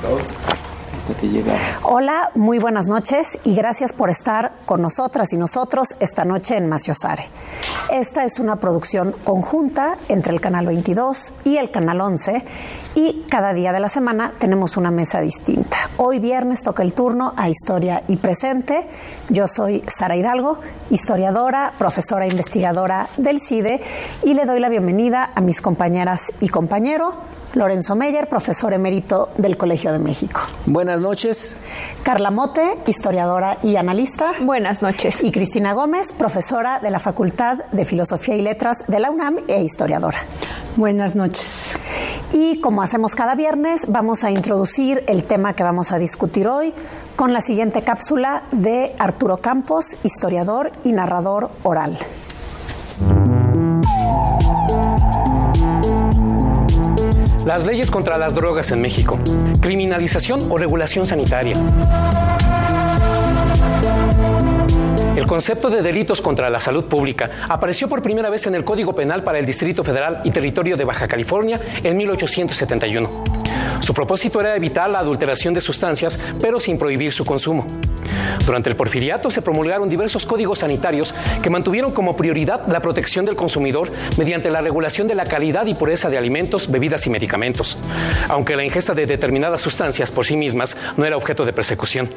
Hola, muy buenas noches y gracias por estar con nosotras y nosotros esta noche en Maciosare. Esta es una producción conjunta entre el Canal 22 y el Canal 11 y cada día de la semana tenemos una mesa distinta. Hoy viernes toca el turno a Historia y Presente. Yo soy Sara Hidalgo, historiadora, profesora e investigadora del CIDE y le doy la bienvenida a mis compañeras y compañero. Lorenzo Meyer, profesor emérito del Colegio de México. Buenas noches. Carla Mote, historiadora y analista. Buenas noches. Y Cristina Gómez, profesora de la Facultad de Filosofía y Letras de la UNAM e historiadora. Buenas noches. Y como hacemos cada viernes, vamos a introducir el tema que vamos a discutir hoy con la siguiente cápsula de Arturo Campos, historiador y narrador oral. Las leyes contra las drogas en México. Criminalización o regulación sanitaria. El concepto de delitos contra la salud pública apareció por primera vez en el Código Penal para el Distrito Federal y Territorio de Baja California en 1871. Su propósito era evitar la adulteración de sustancias, pero sin prohibir su consumo. Durante el Porfiriato se promulgaron diversos códigos sanitarios que mantuvieron como prioridad la protección del consumidor mediante la regulación de la calidad y pureza de alimentos, bebidas y medicamentos, aunque la ingesta de determinadas sustancias por sí mismas no era objeto de persecución.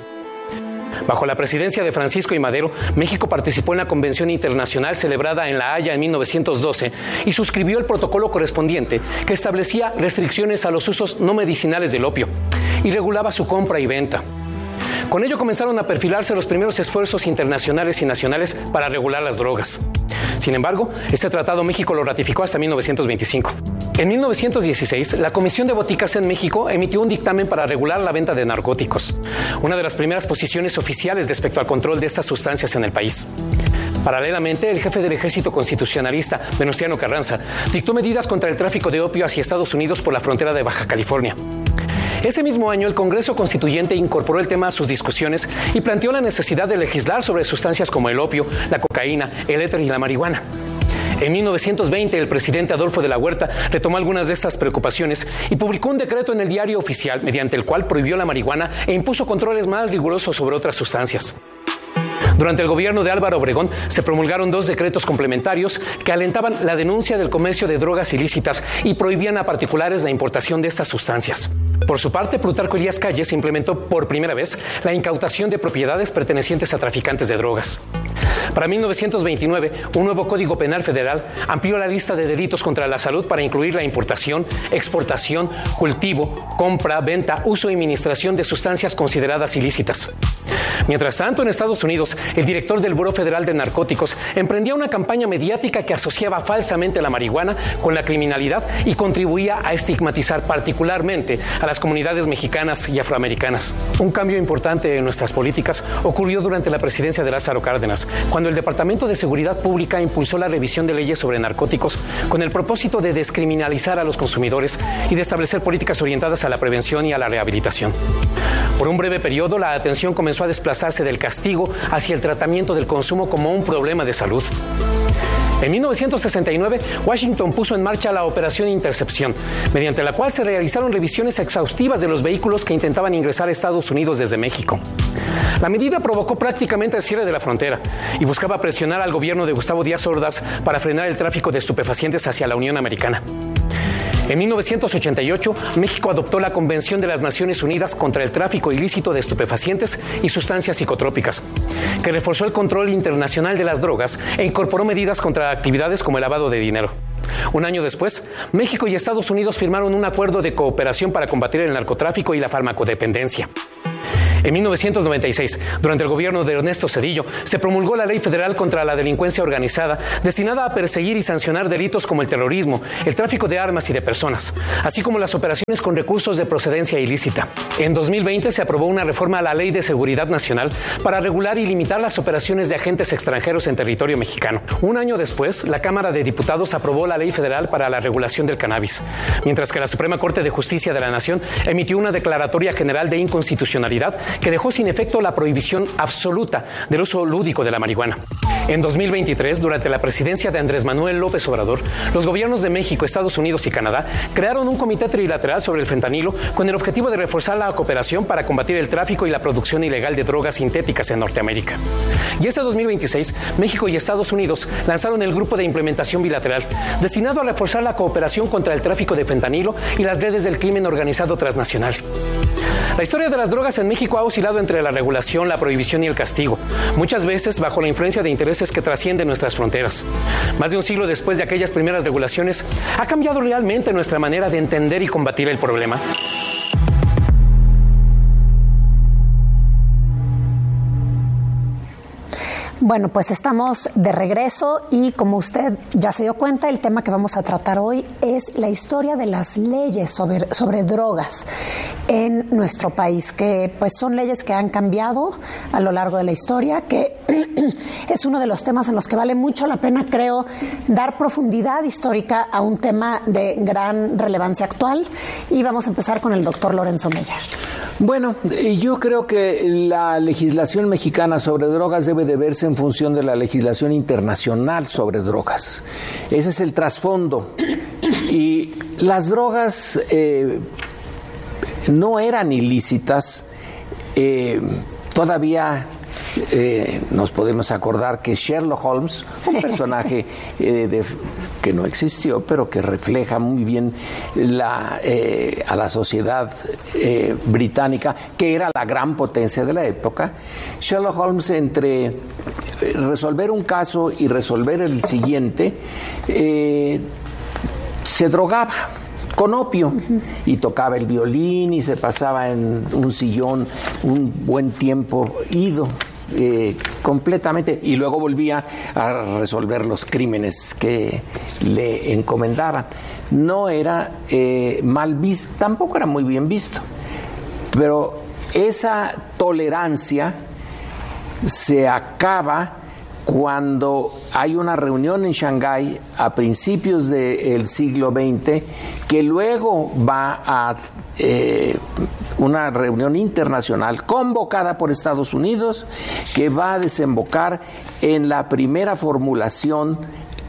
Bajo la presidencia de Francisco I. Madero, México participó en la Convención Internacional celebrada en La Haya en 1912 y suscribió el protocolo correspondiente que establecía restricciones a los usos no medicinales del opio y regulaba su compra y venta. Con ello comenzaron a perfilarse los primeros esfuerzos internacionales y nacionales para regular las drogas. Sin embargo, este tratado México lo ratificó hasta 1925. En 1916, la Comisión de Boticas en México emitió un dictamen para regular la venta de narcóticos, una de las primeras posiciones oficiales respecto al control de estas sustancias en el país. Paralelamente, el jefe del Ejército Constitucionalista, Venustiano Carranza, dictó medidas contra el tráfico de opio hacia Estados Unidos por la frontera de Baja California. Ese mismo año, el Congreso Constituyente incorporó el tema a sus discusiones y planteó la necesidad de legislar sobre sustancias como el opio, la cocaína, el éter y la marihuana. En 1920, el presidente Adolfo de la Huerta retomó algunas de estas preocupaciones y publicó un decreto en el Diario Oficial mediante el cual prohibió la marihuana e impuso controles más rigurosos sobre otras sustancias. Durante el gobierno de Álvaro Obregón se promulgaron 2 decretos complementarios que alentaban la denuncia del comercio de drogas ilícitas y prohibían a particulares la importación de estas sustancias. Por su parte, Plutarco Elías Calles implementó por primera vez la incautación de propiedades pertenecientes a traficantes de drogas. Para 1929, un nuevo Código Penal Federal amplió la lista de delitos contra la salud para incluir la importación, exportación, cultivo, compra, venta, uso y administración de sustancias consideradas ilícitas. Mientras tanto, en Estados Unidos, el director del Buró Federal de Narcóticos emprendía una campaña mediática que asociaba falsamente la marihuana con la criminalidad y contribuía a estigmatizar particularmente a las comunidades mexicanas y afroamericanas. Un cambio importante en nuestras políticas ocurrió durante la presidencia de Lázaro Cárdenas, cuando el Departamento de Seguridad Pública impulsó la revisión de leyes sobre narcóticos con el propósito de descriminalizar a los consumidores y de establecer políticas orientadas a la prevención y a la rehabilitación. Por un breve periodo, la atención comenzó a desplazarse del castigo hacia el tratamiento del consumo como un problema de salud. En 1969, Washington puso en marcha la Operación Intercepción, mediante la cual se realizaron revisiones exhaustivas de los vehículos que intentaban ingresar a Estados Unidos desde México. La medida provocó prácticamente el cierre de la frontera y buscaba presionar al gobierno de Gustavo Díaz Ordaz para frenar el tráfico de estupefacientes hacia la Unión Americana. En 1988, México adoptó la Convención de las Naciones Unidas contra el tráfico ilícito de estupefacientes y sustancias psicotrópicas, que reforzó el control internacional de las drogas e incorporó medidas contra actividades como el lavado de dinero. Un año después, México y Estados Unidos firmaron un acuerdo de cooperación para combatir el narcotráfico y la farmacodependencia. En 1996, durante el gobierno de Ernesto Zedillo, se promulgó la Ley Federal contra la Delincuencia Organizada, destinada a perseguir y sancionar delitos como el terrorismo, el tráfico de armas y de personas, así como las operaciones con recursos de procedencia ilícita. En 2020 se aprobó una reforma a la Ley de Seguridad Nacional para regular y limitar las operaciones de agentes extranjeros en territorio mexicano. Un año después, la Cámara de Diputados aprobó la Ley Federal para la regulación del cannabis, mientras que la Suprema Corte de Justicia de la Nación emitió una declaratoria general de inconstitucionalidad que dejó sin efecto la prohibición absoluta del uso lúdico de la marihuana. En 2023, durante la presidencia de Andrés Manuel López Obrador, los gobiernos de México, Estados Unidos y Canadá crearon un comité trilateral sobre el fentanilo con el objetivo de reforzar la cooperación para combatir el tráfico y la producción ilegal de drogas sintéticas en Norteamérica. Y este 2026, México y Estados Unidos lanzaron el Grupo de Implementación Bilateral, destinado a reforzar la cooperación contra el tráfico de fentanilo y las redes del crimen organizado transnacional. La historia de las drogas en México ha oscilado entre la regulación, la prohibición y el castigo, muchas veces bajo la influencia de intereses que trascienden nuestras fronteras. Más de un siglo después de aquellas primeras regulaciones, ¿ha cambiado realmente nuestra manera de entender y combatir el problema? Bueno, pues estamos de regreso y como usted ya se dio cuenta, el tema que vamos a tratar hoy es la historia de las leyes sobre drogas en nuestro país, que pues son leyes que han cambiado a lo largo de la historia, que es uno de los temas en los que vale mucho la pena, creo, dar profundidad histórica a un tema de gran relevancia actual. Y vamos a empezar con el doctor Lorenzo Meyer. Bueno, yo creo que la legislación mexicana sobre drogas debe de verse en función de la legislación internacional sobre drogas. Ese es el trasfondo. Y las drogas no eran ilícitas. Todavía nos podemos acordar que Sherlock Holmes, un personaje que no existió, pero que refleja muy bien a la sociedad británica, que era la gran potencia de la época. Sherlock Holmes, entre resolver un caso y resolver el siguiente, se drogaba con opio y tocaba el violín y se pasaba en un sillón un buen tiempo ido. Completamente, y luego volvía a resolver los crímenes que le encomendaban. No era mal visto, tampoco era muy bien visto, pero esa tolerancia se acaba cuando hay una reunión en Shanghái a principios del siglo XX, que luego va a una reunión internacional convocada por Estados Unidos, que va a desembocar en la primera formulación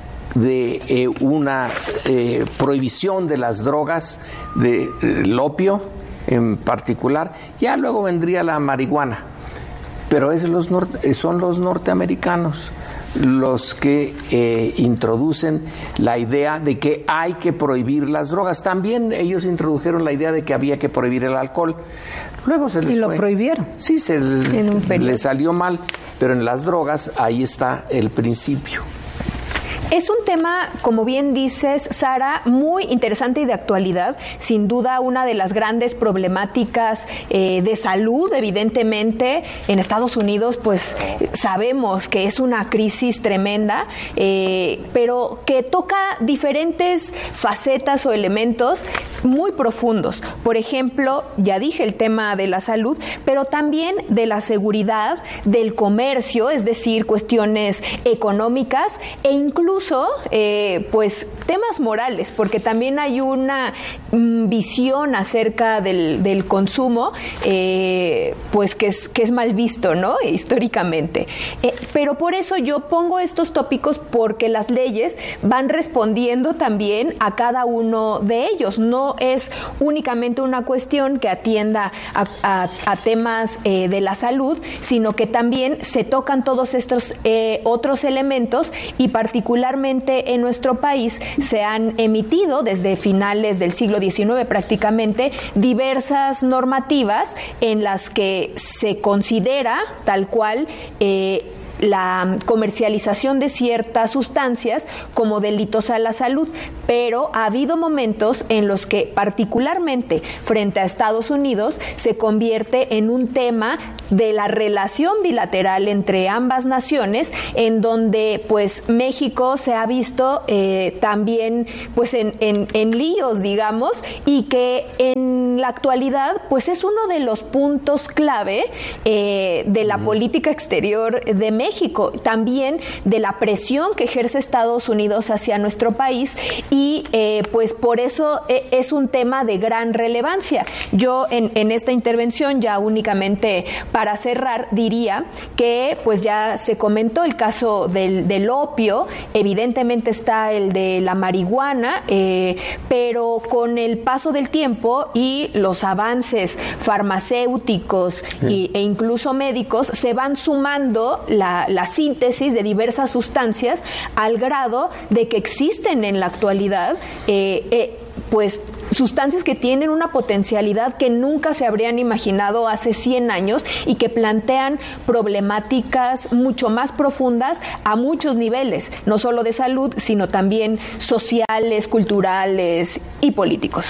de una prohibición de las drogas, del opio en particular. Ya luego vendría la marihuana, pero son los norteamericanos los que introducen la idea de que hay que prohibir las drogas. También ellos introdujeron la idea de que había que prohibir el alcohol. Luego se les fue. Prohibieron. Sí, les salió mal, pero en las drogas ahí está el principio. Es un tema, como bien dices, Sara, muy interesante y de actualidad. Sin duda, una de las grandes problemáticas de salud, evidentemente, en Estados Unidos, pues sabemos que es una crisis tremenda, pero que toca diferentes facetas o elementos muy profundos. Por ejemplo, ya dije el tema de la salud, pero también de la seguridad, del comercio, es decir, cuestiones económicas e incluso pues temas morales, porque también hay una visión acerca del consumo pues que es mal visto, ¿no? Históricamente. Pero por eso yo pongo estos tópicos, porque las leyes van respondiendo también a cada uno de ellos. No es únicamente una cuestión que atienda a temas de la salud, sino que también se tocan todos estos otros elementos, y particularmente en nuestro país se han emitido desde finales del siglo XIX prácticamente diversas normativas en las que se considera tal cual la comercialización de ciertas sustancias como delitos a la salud, pero ha habido momentos en los que, particularmente frente a Estados Unidos, se convierte en un tema de la relación bilateral entre ambas naciones, en donde pues México se ha visto también pues en líos, digamos, y que en la actualidad pues es uno de los puntos clave de la política exterior de México. México, también de la presión que ejerce Estados Unidos hacia nuestro país y pues por eso es un tema de gran relevancia. Yo en esta intervención, ya únicamente para cerrar, diría que pues ya se comentó el caso del opio, evidentemente está el de la marihuana, pero con el paso del tiempo y los avances farmacéuticos e incluso médicos, se van sumando la síntesis de diversas sustancias al grado de que existen en la actualidad pues sustancias que tienen una potencialidad que nunca se habrían imaginado hace 100 años y que plantean problemáticas mucho más profundas a muchos niveles, no solo de salud, sino también sociales, culturales y políticos.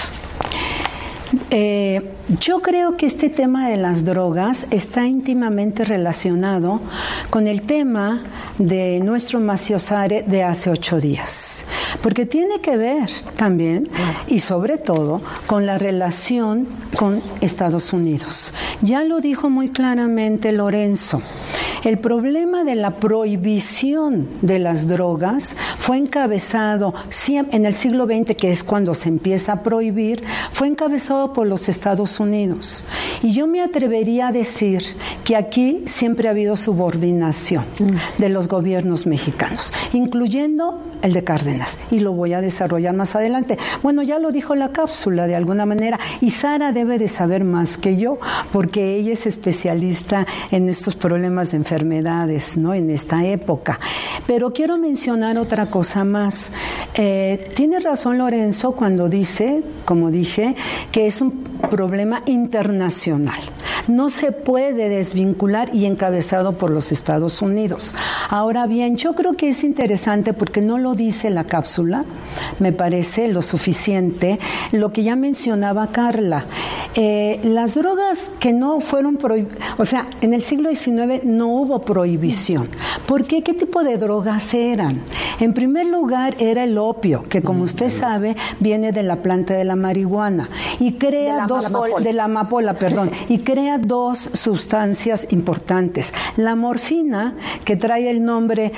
Yo creo que este tema de las drogas está íntimamente relacionado con el tema de nuestro Maciosare de hace 8 días, porque tiene que ver también y sobre todo con la relación con Estados Unidos. Ya lo dijo muy claramente Lorenzo. El problema de la prohibición de las drogas fue encabezado en el siglo XX, que es cuando se empieza a prohibir, fue encabezado por los Estados Unidos. Y yo me atrevería a decir que aquí siempre ha habido subordinación de los gobiernos mexicanos, incluyendo el de Cárdenas. Y lo voy a desarrollar más adelante. Bueno, ya lo dijo la cápsula de alguna manera, y Sara debe de saber más que yo, porque ella es especialista en estos problemas de enfermedades, ¿no? En esta época. Pero quiero mencionar otra cosa más. Tiene razón Lorenzo cuando dice, como dije, que es un problema internacional. No se puede desvincular y encabezado por los Estados Unidos. Ahora bien, yo creo que es interesante porque no lo dice la cápsula, me parece lo suficiente, lo que ya mencionaba Carla. Las drogas que no fueron prohibidas, o sea, en el siglo XIX no hubo prohibición. ¿Por qué? ¿Qué tipo de drogas eran? En primer lugar era el opio, que como usted sabe, viene de la planta de la marihuana y crea de la amapola, y crea dos sustancias importantes. La morfina, que trae el nombre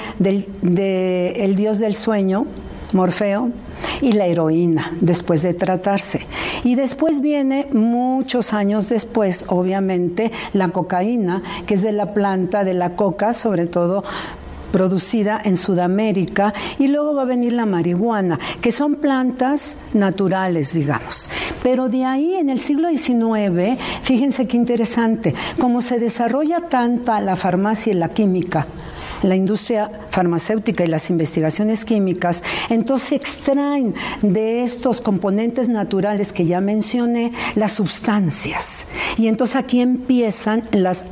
del dios del sueño, Morfeo, y la heroína, después de tratarse. Y después viene, muchos años después, obviamente, la cocaína, que es de la planta de la coca, sobre todo producida en Sudamérica, y luego va a venir la marihuana, que son plantas naturales, digamos. Pero de ahí, en el siglo XIX, fíjense qué interesante, como se desarrolla tanta la farmacia y la química, la industria farmacéutica y las investigaciones químicas, entonces extraen de estos componentes naturales que ya mencioné las sustancias. Y entonces aquí empiezan las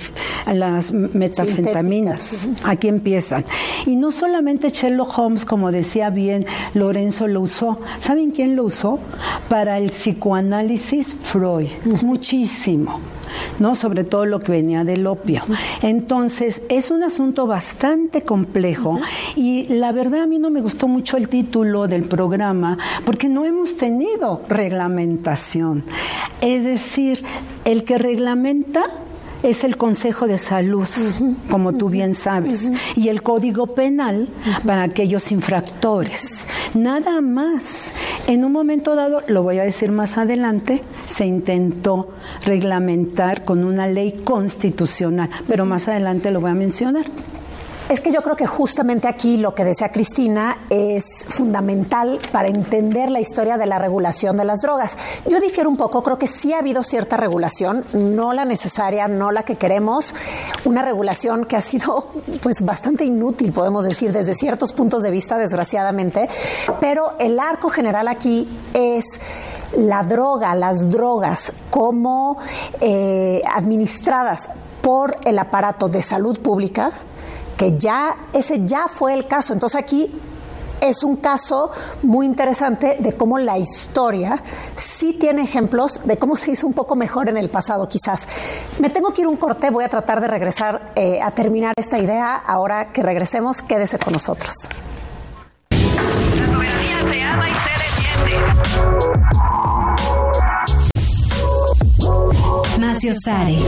metanfetaminas. Aquí empiezan. Y no solamente Sherlock Holmes, como decía bien Lorenzo, lo usó. ¿Saben quién lo usó? Para el psicoanálisis, Freud. Muchísimo, ¿no? Sobre todo lo que venía del opio. Entonces, es un asunto bastante complejo y la verdad a mí no me gustó mucho el título del programa porque no hemos tenido reglamentación. Es decir, el que reglamenta es el Consejo de Salud, como tú bien sabes, y el Código Penal para aquellos infractores. Nada más. En un momento dado, lo voy a decir más adelante, se intentó reglamentar con una ley constitucional, pero más adelante lo voy a mencionar. Es que yo creo que justamente aquí lo que decía Cristina es fundamental para entender la historia de la regulación de las drogas. Yo difiero un poco, creo que sí ha habido cierta regulación, no la necesaria, no la que queremos, una regulación que ha sido pues bastante inútil, podemos decir, desde ciertos puntos de vista, desgraciadamente, pero el arco general aquí es la droga, las drogas como administradas por el aparato de salud pública, que ese ya fue el caso. Entonces aquí es un caso muy interesante de cómo la historia sí tiene ejemplos de cómo se hizo un poco mejor en el pasado, quizás. Me tengo que ir un corte, voy a tratar de regresar a terminar esta idea. Ahora que regresemos, quédese con nosotros. La soberanía se ama y se defiende. Más Maciosare.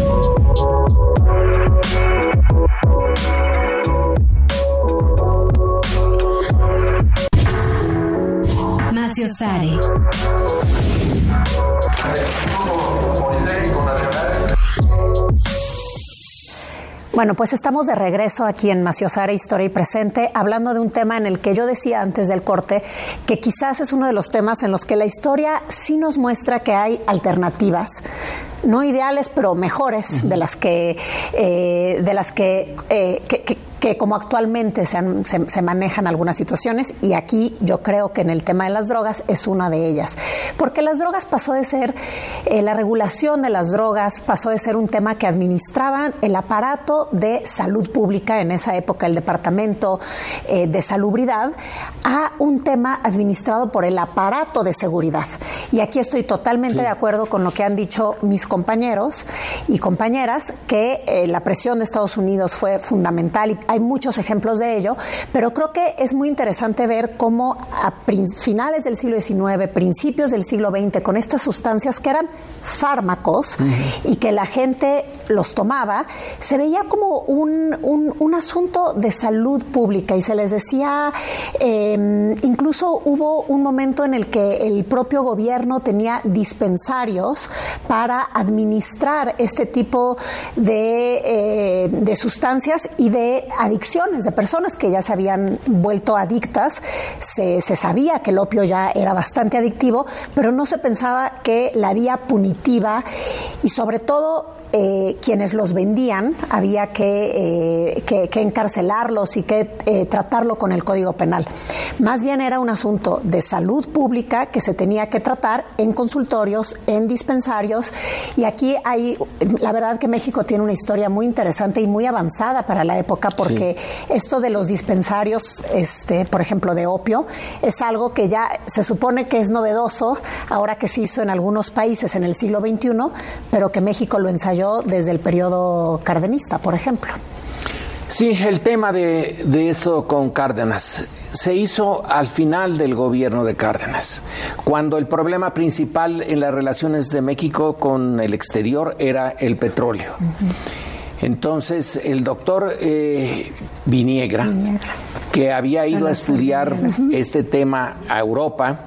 Maciosare. Bueno, pues estamos de regreso aquí en Maciosare, Historia y Presente, hablando de un tema en el que yo decía antes del corte que quizás es uno de los temas en los que la historia sí nos muestra que hay alternativas, no ideales, pero mejores de las que como actualmente se manejan algunas situaciones, y aquí yo creo que en el tema de las drogas es una de ellas, porque las drogas pasó de ser, la regulación de las drogas pasó de ser un tema que administraban el aparato de salud pública, en esa época el Departamento de Salubridad, a un tema administrado por el aparato de seguridad. Y aquí estoy totalmente de acuerdo con lo que han dicho mis compañeros y compañeras, que la presión de Estados Unidos fue fundamental y hay muchos ejemplos de ello, pero creo que es muy interesante ver cómo a finales del siglo XIX, principios del siglo XX, con estas sustancias que eran fármacos y que la gente los tomaba, se veía como un asunto de salud pública y se les decía, incluso hubo un momento en el que el propio gobierno tenía dispensarios para administrar este tipo de sustancias y de adicciones, de personas que ya se habían vuelto adictas. Se sabía que el opio ya era bastante adictivo, pero no se pensaba que la vía punitiva y sobre todo quienes los vendían había que encarcelarlos y que tratarlo con el Código Penal. Más bien era un asunto de salud pública que se tenía que tratar en consultorios, en dispensarios, y aquí hay, la verdad que México tiene una historia muy interesante y muy avanzada para la época, porque esto de los dispensarios, por ejemplo, de opio, es algo que ya se supone que es novedoso, ahora que se hizo en algunos países en el siglo XXI, pero que México lo ensayó desde el periodo cardenista, por ejemplo. Sí, el tema de eso con Cárdenas se hizo al final del gobierno de Cárdenas, cuando el problema principal en las relaciones de México con el exterior era el petróleo. Entonces, el doctor Viniegra, que había ido a estudiar este tema a Europa,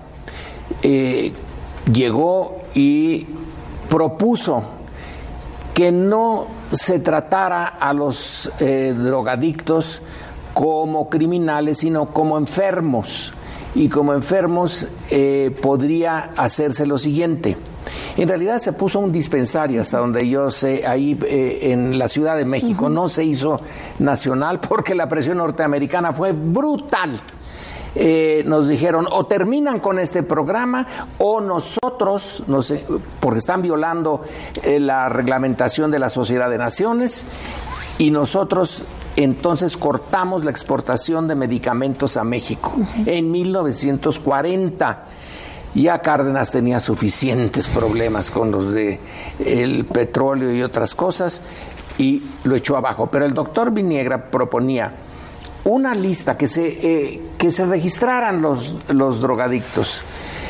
llegó y propuso que no se tratara a los drogadictos como criminales, sino como enfermos. Y como enfermos podría hacerse lo siguiente. En realidad se puso un dispensario, hasta donde yo sé, ahí en la Ciudad de México. No se hizo nacional porque la presión norteamericana fue brutal. Nos dijeron o terminan con este programa o nosotros, no sé, porque están violando la reglamentación de la Sociedad de Naciones, y nosotros entonces cortamos la exportación de medicamentos a México en 1940. Ya Cárdenas tenía suficientes problemas con los de el petróleo y otras cosas y lo echó abajo, pero el doctor Viniegra proponía una lista que se registraran los drogadictos.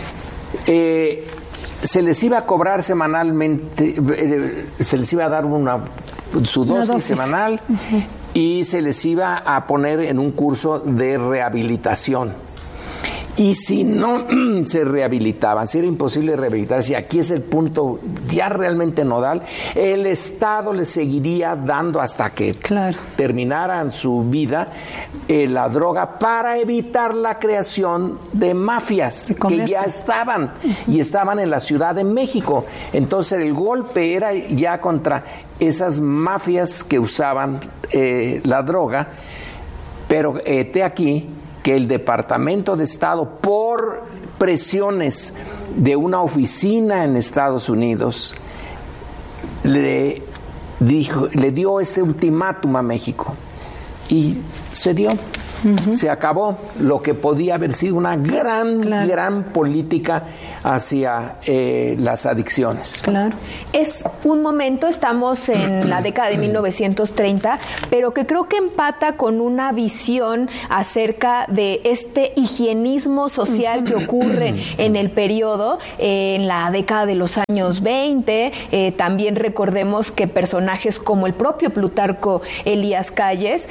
Se les iba a cobrar semanalmente, se les iba a dar su dosis semanal y se les iba a poner en un curso de rehabilitación. Y si no se rehabilitaban, si era imposible rehabilitarse, y aquí es el punto ya realmente nodal, el Estado les seguiría dando hasta que terminaran su vida la droga para evitar la creación de mafias que ya estaban y estaban en la Ciudad de México. Entonces el golpe era ya contra esas mafias que usaban la droga, pero he aquí que el Departamento de Estado, por presiones de una oficina en Estados Unidos, le dio este ultimátum a México y se dio. Se acabó lo que podía haber sido una gran política hacia las adicciones. Claro. Es un momento, estamos en la década de 1930, pero que creo que empata con una visión acerca de este higienismo social que ocurre en el periodo, en la década de los años 20. También recordemos que personajes como el propio Plutarco Elías Calles,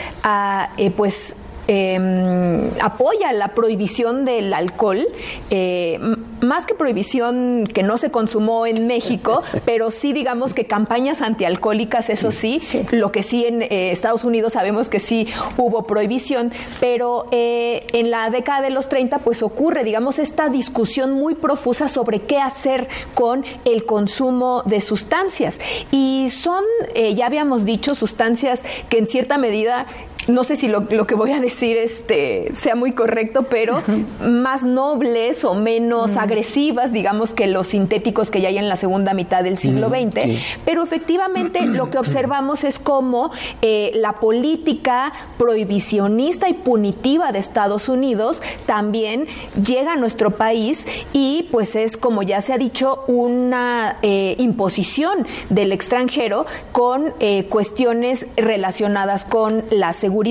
apoya la prohibición del alcohol, más que prohibición que no se consumó en México, pero sí digamos que campañas antialcohólicas, eso sí. Lo que sí en Estados Unidos sabemos que sí hubo prohibición, pero en la década de los 30 pues ocurre, digamos, esta discusión muy profusa sobre qué hacer con el consumo de sustancias. Y son, ya habíamos dicho, sustancias que en cierta medida, no sé si lo que voy a decir sea muy correcto, pero más nobles o menos agresivas, digamos, que los sintéticos que ya hay en la segunda mitad del siglo XX. Sí. Pero efectivamente lo que observamos es cómo la política prohibicionista y punitiva de Estados Unidos también llega a nuestro país y pues es, como ya se ha dicho, una imposición del extranjero con cuestiones relacionadas con la seguridad.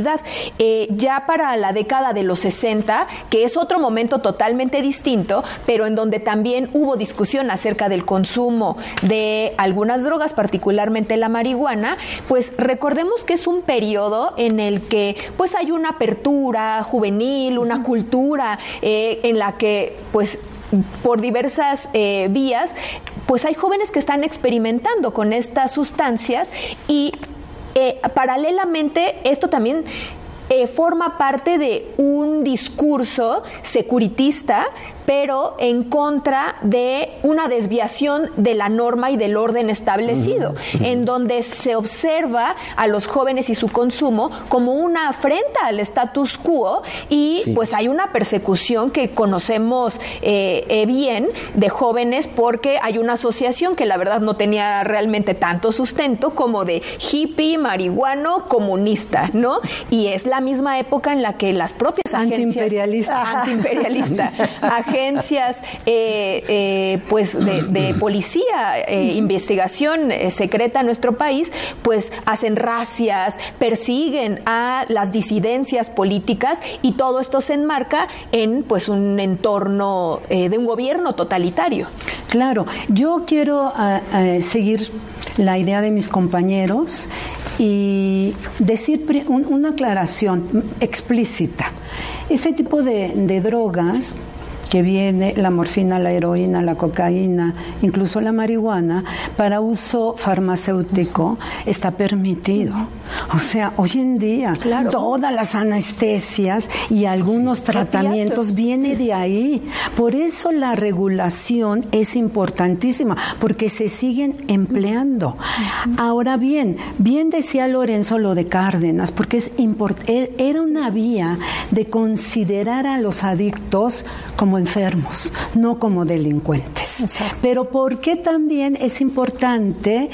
Ya para la década de los 60, que es otro momento totalmente distinto, pero en donde también hubo discusión acerca del consumo de algunas drogas, particularmente la marihuana, pues recordemos que es un periodo en el que pues hay una apertura juvenil, una cultura en la que pues por diversas vías, pues hay jóvenes que están experimentando con estas sustancias y paralelamente, esto también forma parte de un discurso securitista, pero en contra de una desviación de la norma y del orden establecido, en donde se observa a los jóvenes y su consumo como una afrenta al status quo y pues hay una persecución que conocemos bien de jóvenes, porque hay una asociación que la verdad no tenía realmente tanto sustento como de hippie, marihuano, comunista, ¿no? Y es la misma época en la que las propias agencias antiimperialista, agencias pues de policía, investigación secreta en nuestro país, pues hacen razias, persiguen a las disidencias políticas y todo esto se enmarca en pues un entorno de un gobierno totalitario. Claro, yo quiero seguir la idea de mis compañeros y decir una aclaración explícita. Este tipo de drogas que viene, la morfina, la heroína, la cocaína, incluso la marihuana, para uso farmacéutico está permitido. O sea, hoy en día todas las anestesias y algunos tratamientos vienen de ahí. Por eso la regulación es importantísima, porque se siguen empleando. Ahora bien decía Lorenzo lo de Cárdenas, porque era una vía de considerar a los adictos como enfermos, no como delincuentes. Exacto. Pero ¿por qué también es importante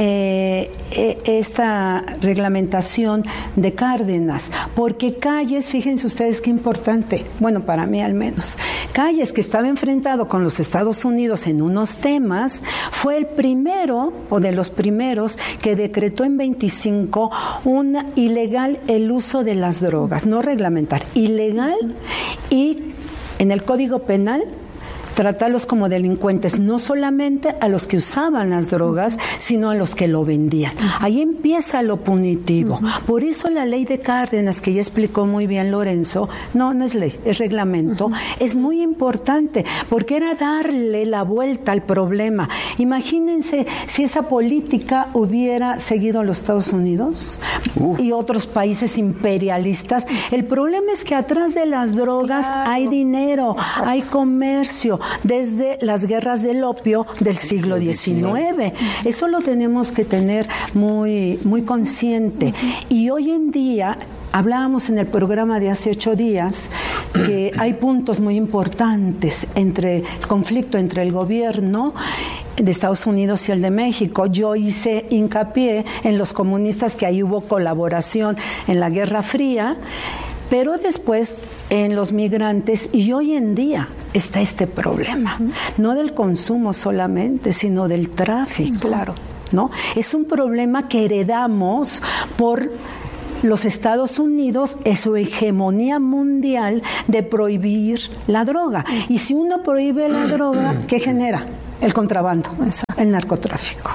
esta reglamentación de Cárdenas? Porque Calles, fíjense ustedes qué importante, bueno, para mí al menos, Calles, que estaba enfrentado con los Estados Unidos en unos temas, fue el primero o de los primeros que decretó en 25 un ilegal el uso de las drogas, no reglamentar, ilegal, y en el Código Penal tratarlos como delincuentes, no solamente a los que usaban las drogas, sino a los que lo vendían. Ahí empieza lo punitivo. Por eso la ley de Cárdenas, que ya explicó muy bien Lorenzo, no es ley, es reglamento, es muy importante, porque era darle la vuelta al problema. Imagínense si esa política hubiera seguido a los Estados Unidos y otros países imperialistas. El problema es que atrás de las drogas hay dinero, hay comercio, desde las guerras del opio del siglo XIX. Eso lo tenemos que tener muy, muy consciente. Y hoy en día, hablábamos en el programa de hace 8 días que hay puntos muy importantes entre el conflicto entre el gobierno de Estados Unidos y el de México. Yo hice hincapié en los comunistas, que ahí hubo colaboración en la Guerra Fría, Pero después en los migrantes, y hoy en día está este problema, no del consumo solamente, sino del tráfico. Claro. ¿No? Es un problema que heredamos por los Estados Unidos, es su hegemonía mundial de prohibir la droga. Y si uno prohíbe la droga, ¿qué genera? El contrabando, el narcotráfico.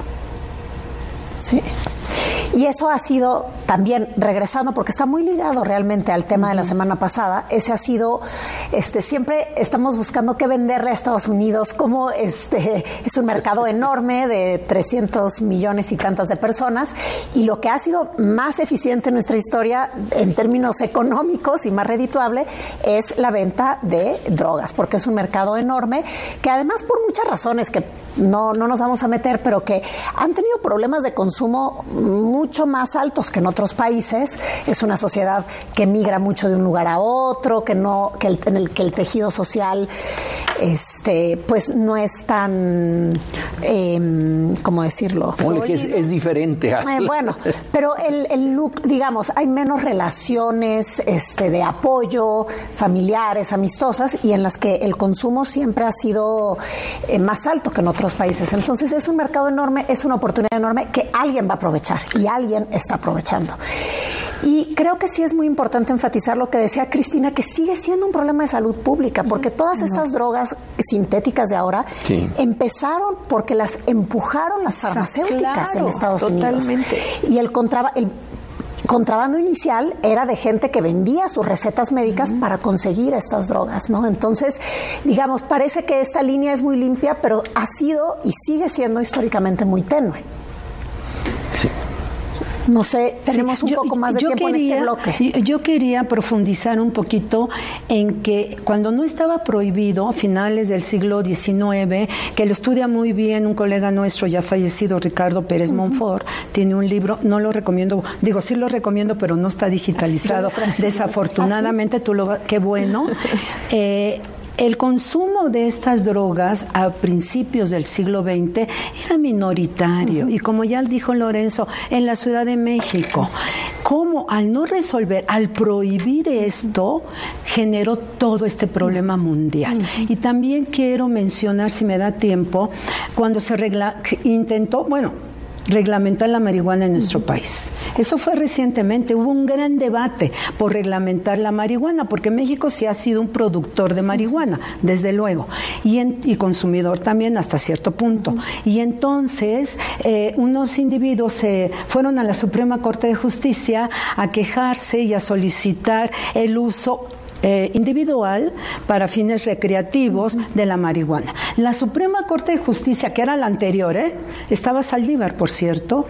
Sí. Y eso ha sido también, regresando, porque está muy ligado realmente al tema de la semana pasada, ese ha sido, siempre estamos buscando qué venderle a Estados Unidos, como es un mercado enorme de 300 millones y tantas de personas, y lo que ha sido más eficiente en nuestra historia en términos económicos y más redituable es la venta de drogas, porque es un mercado enorme que además por muchas razones que no nos vamos a meter, pero que han tenido problemas de consumo mucho más altos que en otros países. Es una sociedad que migra mucho de un lugar a otro, en el que el tejido social pues no es tan ¿cómo decirlo? Que es diferente. Bueno, pero el look, digamos, hay menos relaciones de apoyo familiares, amistosas, y en las que el consumo siempre ha sido más alto que en otros países. Entonces es un mercado enorme, es una oportunidad enorme que alguien va a aprovechar y alguien está aprovechando. Y creo que sí es muy importante enfatizar lo que decía Cristina, que sigue siendo un problema de salud pública, porque todas estas drogas sintéticas de ahora empezaron porque las empujaron las farmacéuticas en Estados Unidos. Y el contrabando inicial era de gente que vendía sus recetas médicas para conseguir estas drogas, ¿no? Entonces, digamos, parece que esta línea es muy limpia, pero ha sido y sigue siendo históricamente muy tenue. Sí. No sé, tenemos un poco más de tiempo en este bloque. Yo quería profundizar un poquito en que cuando no estaba prohibido, a finales del siglo XIX, que lo estudia muy bien un colega nuestro ya fallecido, Ricardo Pérez Monfort, tiene un libro, no lo recomiendo, digo, sí lo recomiendo, pero no está digitalizado, desafortunadamente, qué bueno. El consumo de estas drogas a principios del siglo XX era minoritario, y como ya dijo Lorenzo, en la Ciudad de México, cómo al no resolver, al prohibir esto, generó todo este problema mundial. Y también quiero mencionar, si me da tiempo, cuando se intentó, reglamentar la marihuana en nuestro país. Eso fue recientemente, hubo un gran debate por reglamentar la marihuana, porque México sí ha sido un productor de marihuana, desde luego, y consumidor también hasta cierto punto. Y entonces unos individuos fueron a la Suprema Corte de Justicia a quejarse y a solicitar el uso individual para fines recreativos de la marihuana. La Suprema Corte de Justicia, que era la anterior, estaba Saldívar, por cierto,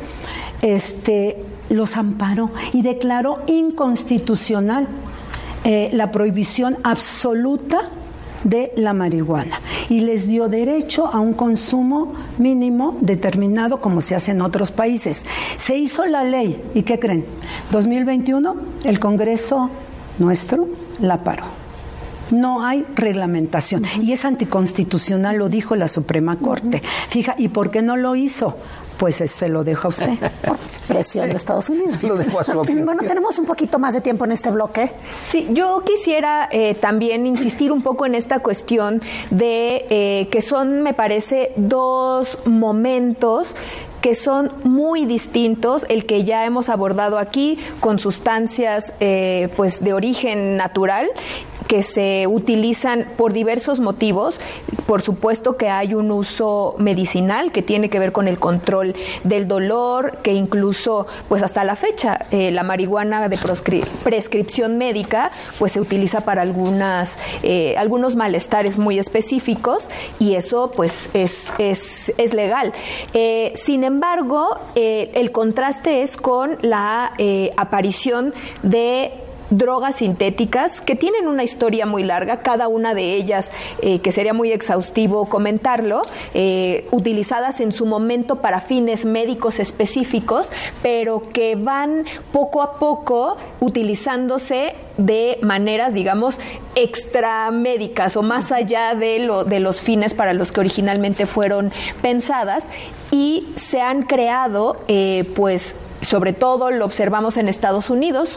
los amparó y declaró inconstitucional la prohibición absoluta de la marihuana, y les dio derecho a un consumo mínimo determinado, como se hace en otros países. Se hizo la ley, ¿y qué creen? 2021, el Congreso nuestro la paró. No hay reglamentación y es anticonstitucional, lo dijo la Suprema Corte. Fija, ¿y por qué no lo hizo? Pues se lo deja a usted. Por presión de Estados Unidos. Se lo dejo a su opinión. Bueno, tenemos un poquito más de tiempo en este bloque. Sí, yo quisiera también insistir un poco en esta cuestión de que son, me parece, dos momentos que son muy distintos, el que ya hemos abordado aquí con sustancias pues de origen natural, que se utilizan por diversos motivos. Por supuesto que hay un uso medicinal que tiene que ver con el control del dolor, que incluso pues hasta la fecha la marihuana de prescripción médica pues se utiliza para algunos malestares muy específicos, y eso pues es legal. Sin embargo, el contraste es con la aparición de drogas sintéticas que tienen una historia muy larga, cada una de ellas, que sería muy exhaustivo comentarlo, utilizadas en su momento para fines médicos específicos, pero que van poco a poco utilizándose de maneras, digamos, extramédicas o más allá de los fines para los que originalmente fueron pensadas, y se han creado, pues, sobre todo lo observamos en Estados Unidos,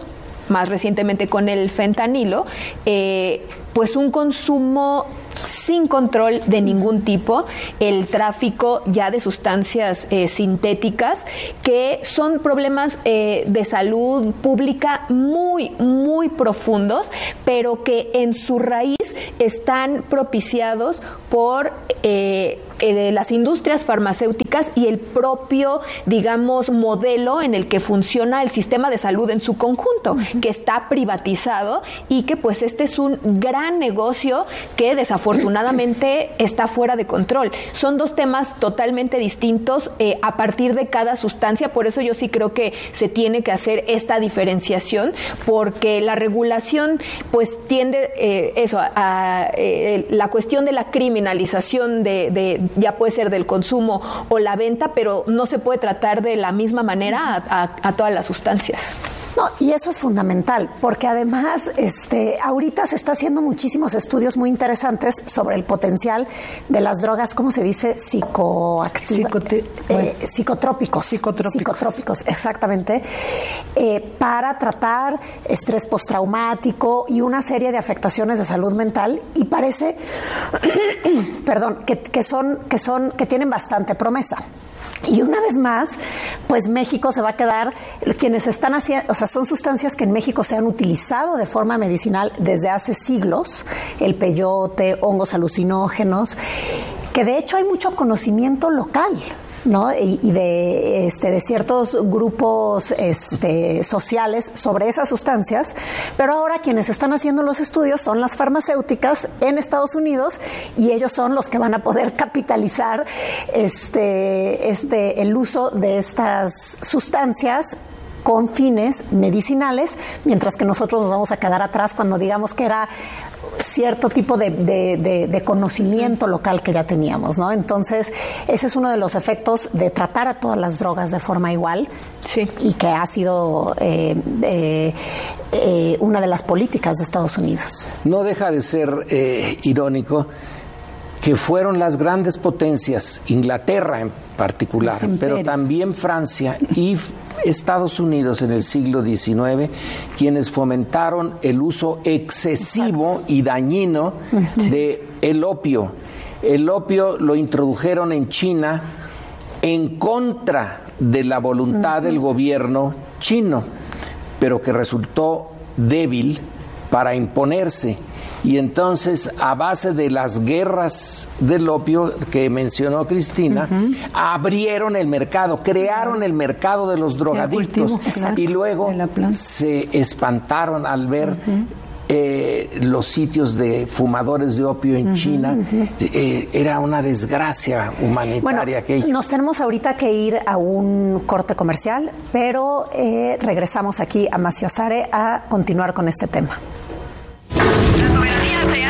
más recientemente con el fentanilo, pues un consumo sin control de ningún tipo, el tráfico ya de sustancias sintéticas, que son problemas de salud pública muy, muy profundos, pero que en su raíz están propiciados por las industrias farmacéuticas y el propio, digamos, modelo en el que funciona el sistema de salud en su conjunto, que está privatizado y que pues este es un gran negocio que desafortunadamente está fuera de control. Son dos temas totalmente distintos a partir de cada sustancia, por eso yo sí creo que se tiene que hacer esta diferenciación, porque la regulación pues tiende a la cuestión de la criminalización de ya puede ser del consumo o la venta, pero no se puede tratar de la misma manera a todas las sustancias. No, y eso es fundamental, porque además ahorita se está haciendo muchísimos estudios muy interesantes sobre el potencial de las drogas, ¿cómo se dice? Psicotrópicos, exactamente, para tratar estrés postraumático y una serie de afectaciones de salud mental, y parece perdón, que tienen bastante promesa. Y una vez más, pues México se va a quedar, quienes están haciendo, o sea, son sustancias que en México se han utilizado de forma medicinal desde hace siglos, el peyote, hongos alucinógenos, que de hecho hay mucho conocimiento local, ¿no? Y de ciertos grupos sociales sobre esas sustancias, pero ahora quienes están haciendo los estudios son las farmacéuticas en Estados Unidos, y ellos son los que van a poder capitalizar el uso de estas sustancias con fines medicinales, mientras que nosotros nos vamos a quedar atrás cuando digamos que era cierto tipo de conocimiento local que ya teníamos, ¿no? Entonces, ese es uno de los efectos de tratar a todas las drogas de forma igual, sí, y que ha sido una de las políticas de Estados Unidos. No deja de ser irónico que fueron las grandes potencias, Inglaterra en particular, pero también Francia y Estados Unidos en el siglo XIX, quienes fomentaron el uso excesivo y dañino de el opio. El opio lo introdujeron en China en contra de la voluntad del gobierno chino, pero que resultó débil para imponerse. Y entonces, a base de las guerras del opio que mencionó Cristina, abrieron el mercado, crearon el mercado de los drogadictos, y luego se espantaron al ver los sitios de fumadores de opio en China. Era una desgracia humanitaria aquello. Nos tenemos ahorita que ir a un corte comercial, pero regresamos aquí a Maciosare a continuar con este tema.